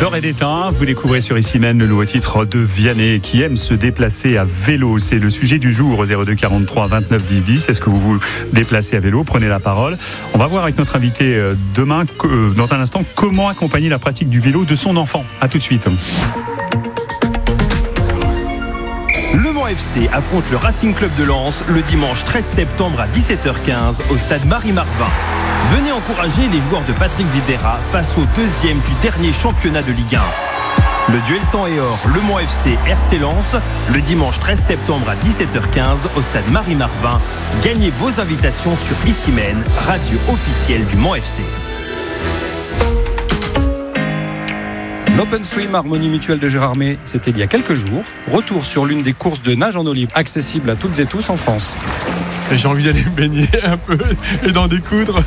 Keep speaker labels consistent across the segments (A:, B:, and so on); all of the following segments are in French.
A: D'or et d'étain, vous découvrez sur Ici-Même le nouveau titre de Vianney qui aime se déplacer à vélo. C'est le sujet du jour au 02 43 29 10 10. Est-ce que vous vous déplacez à vélo? Prenez la parole. On va voir avec notre invité demain, dans un instant, comment accompagner la pratique du vélo de son enfant. À tout de suite.
B: Le Mans FC affronte le Racing Club de Lens le dimanche 13 septembre à 17h15 au stade Marie-Marvin. Venez encourager les joueurs de Patrick Vieira face au deuxième du dernier championnat de Ligue 1. Le duel sang et or, Le Mans FC RC Lens, le dimanche 13 septembre à 17h15 au stade Marie-Marvin. Gagnez vos invitations sur Ici-Même, radio officielle du Mans FC.
C: L'Open Swim Harmonie Mutuelle de Gérardmer, c'était il y a quelques jours. Retour sur l'une des courses de nage en eau libre, accessible à toutes et tous en France.
D: J'ai envie d'aller me baigner un peu et d'en découdre.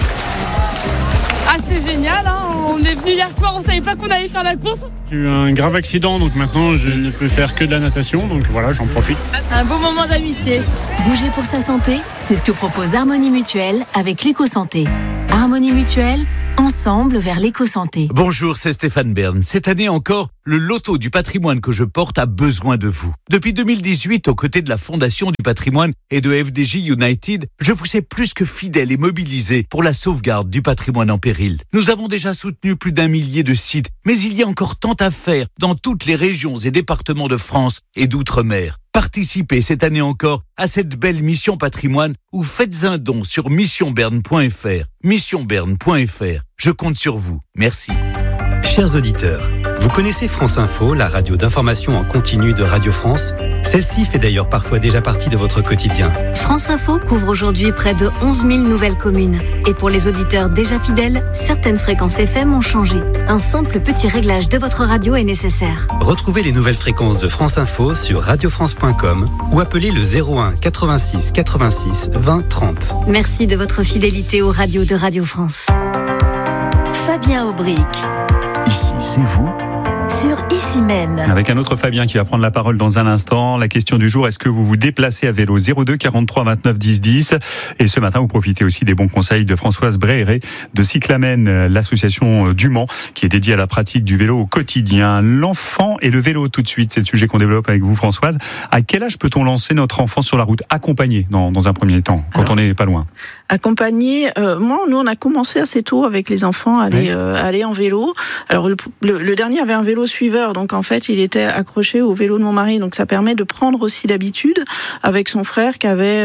E: Ah, c'est génial, hein. On est venu hier soir, on savait pas qu'on allait faire la course.
D: J'ai eu un grave accident, donc maintenant je ne peux faire que de la natation, donc voilà, j'en profite.
E: Un beau moment d'amitié.
F: Bouger pour sa santé, c'est ce que propose Harmonie Mutuelle avec l'éco-santé. Harmonie Mutuelle, ensemble vers l'éco-santé.
G: Bonjour, c'est Stéphane Bern. Cette année encore, le loto du patrimoine que je porte a besoin de vous. Depuis 2018, aux côtés de la Fondation du patrimoine et de FDJ United, je vous sais plus que fidèle et mobilisé pour la sauvegarde du patrimoine en péril. Nous avons déjà soutenu plus d'1 millier de sites, mais il y a encore tant à faire dans toutes les régions et départements de France et d'outre-mer. Participez cette année encore à cette belle mission patrimoine ou faites un don sur missionberne.fr. Missionberne.fr. Je compte sur vous. Merci.
H: Chers auditeurs, vous connaissez France Info, la radio d'information en continu de Radio France? Celle-ci fait d'ailleurs parfois déjà partie de votre quotidien.
F: France Info couvre aujourd'hui près de 11 000 nouvelles communes. Et pour les auditeurs déjà fidèles, certaines fréquences FM ont changé. Un simple petit réglage de votre radio est nécessaire.
H: Retrouvez les nouvelles fréquences de France Info sur radiofrance.com ou appelez le 01 86 86 20 30.
F: Merci de votre fidélité aux radios de Radio France. Fabien Aubric.
A: Ici, c'est vous.
F: Sur Ici-Même.
A: Avec un autre Fabien qui va prendre la parole dans un instant. La question du jour, est-ce que vous vous déplacez à vélo? 02 43 29 10 10. Et ce matin, vous profitez aussi des bons conseils de Françoise Bréhéret de Cyclamen, l'association du Mans, qui est dédiée à la pratique du vélo au quotidien. L'enfant et le vélo, tout de suite, c'est le sujet qu'on développe avec vous, Françoise. À quel âge peut-on lancer notre enfant sur la route? Accompagné dans un premier temps, quand on n'est pas loin.
I: Accompagné, nous on a commencé assez tôt avec les enfants à aller en vélo. Alors le dernier avait un vélo suiveur, donc en fait il était accroché au vélo de mon mari, donc ça permet de prendre aussi l'habitude avec son frère qui avait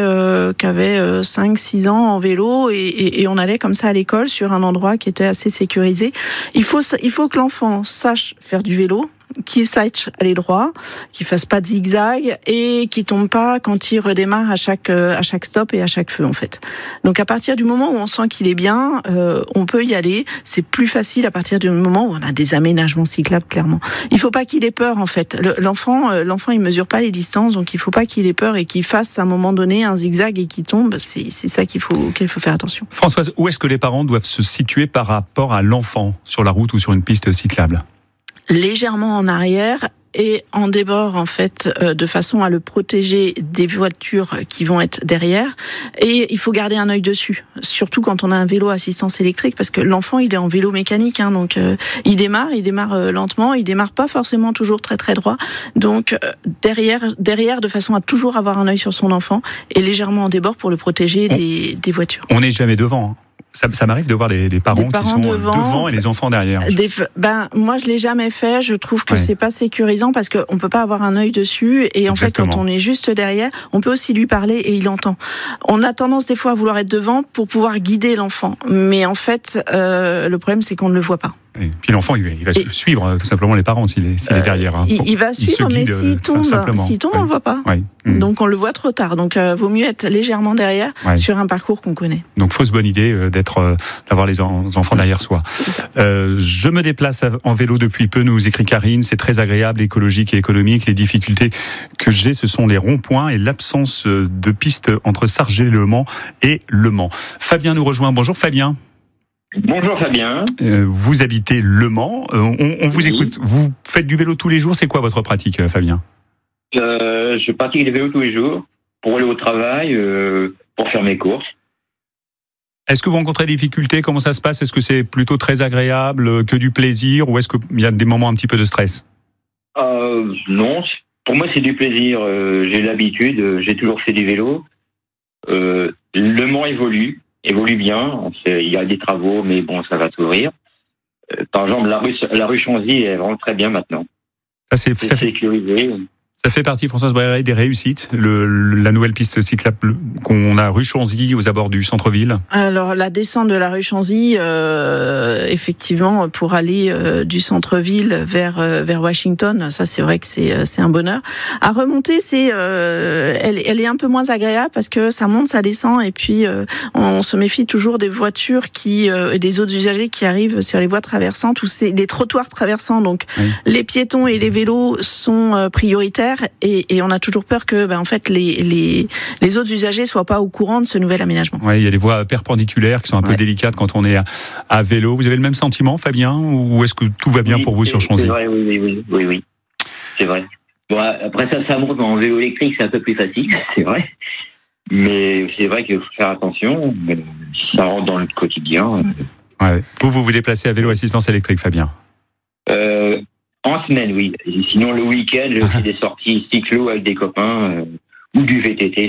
I: 5-6 ans en vélo et on allait comme ça à l'école sur un endroit qui était assez sécurisé. Il faut que l'enfant sache faire du vélo, qu'il sache aller droit, qu'il fasse pas de zigzag et qu'il tombe pas quand il redémarre à chaque stop et à chaque feu en fait. Donc à partir du moment où on sent qu'il est bien, on peut y aller. C'est plus facile à partir du moment où on a des aménagements cyclables clairement. Il faut pas qu'il ait peur en fait. L'enfant il mesure pas les distances, donc il faut pas qu'il ait peur et qu'il fasse à un moment donné un zigzag et qu'il tombe. C'est ça qu'il faut faire attention.
A: Françoise, où est-ce que les parents doivent se situer par rapport à l'enfant sur la route ou sur une piste cyclable?
I: Légèrement en arrière et en débord en fait, de façon à le protéger des voitures qui vont être derrière. Et il faut garder un œil dessus, surtout quand on a un vélo à assistance électrique, parce que l'enfant il est en vélo mécanique, donc il démarre lentement, il démarre pas forcément toujours très très droit. Donc derrière, de façon à toujours avoir un œil sur son enfant et légèrement en débord pour le protéger des voitures.
A: On n'est jamais devant. Ça m'arrive de voir des parents qui sont devant et les enfants derrière.
I: Moi, je l'ai jamais fait. Je trouve que c'est pas sécurisant parce qu'on peut pas avoir un œil dessus. Et en fait, quand on est juste derrière, on peut aussi lui parler et il entend. On a tendance des fois à vouloir être devant pour pouvoir guider l'enfant. Mais en fait, le problème, c'est qu'on ne le voit pas.
A: Et puis l'enfant, il va suivre tout simplement les parents s'il est derrière.
I: Il va suivre, mais s'il tombe, on le voit pas.
A: Oui.
I: Donc on le voit trop tard. Donc vaut mieux être légèrement derrière sur un parcours qu'on connaît.
A: Donc fausse bonne idée d'avoir les enfants derrière soi. Je me déplace en vélo depuis peu, nous écrit Karine. C'est très agréable, écologique et économique. Les difficultés que j'ai, ce sont les ronds-points et l'absence de pistes entre Sargé-le Mans et Le Mans. Fabien nous rejoint. Bonjour Fabien.
J: Bonjour Fabien.
A: Vous habitez Le Mans. On vous écoute. Vous faites du vélo tous les jours. C'est quoi votre pratique, Fabien?
J: Je pratique le vélo tous les jours pour aller au travail, pour faire mes courses.
A: Est-ce que vous rencontrez des difficultés? Comment ça se passe? Est-ce que c'est plutôt très agréable, que du plaisir, ou est-ce qu'il y a des moments un petit peu de stress?
J: Non, pour moi c'est du plaisir. J'ai l'habitude, j'ai toujours fait du vélo. Le Mans évolue bien. Il y a des travaux, mais bon, ça va s'ouvrir. Par exemple, la rue Chanzy est vraiment très bien maintenant.
A: C'est
J: sécurisé.
A: Ça fait partie, Françoise Bréré, des réussites, la nouvelle piste cyclable qu'on a rue Chanzy aux abords du centre-ville.
I: Alors la descente de la rue Chanzy, effectivement, pour aller du centre-ville vers Washington, ça c'est vrai que c'est un bonheur. À remonter, elle est un peu moins agréable parce que ça monte, ça descend, et puis on se méfie toujours des voitures et des autres usagers qui arrivent sur les voies traversantes ou c'est des trottoirs traversants. Donc oui. Les piétons et les vélos sont prioritaires. Et on a toujours peur que, en fait, les autres usagers soient pas au courant de ce nouvel aménagement.
A: Oui, il y a des voies perpendiculaires qui sont un peu délicates quand on est à vélo. Vous avez le même sentiment, Fabien, ou est-ce que tout va bien pour vous sur Chanzy?
J: C'est vrai, oui. C'est vrai. Bon, après ça monte en vélo électrique, c'est un peu plus facile, c'est vrai. Mais c'est vrai qu'il faut faire attention. Ça rentre dans le quotidien.
A: Ouais. Vous vous déplacez à vélo assistance électrique, Fabien?
J: En semaine, oui. Sinon, le week-end, je fais des sorties cyclo avec des copains ou du VTT.